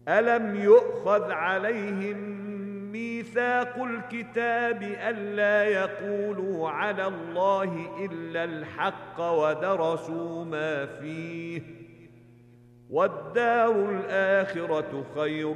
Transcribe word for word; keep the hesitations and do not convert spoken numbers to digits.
ألم يؤخذ عليهم ميثاق الكتاب ألا يقولوا على الله إلا الحق ودرسوا ما فيه والدار الآخرة خير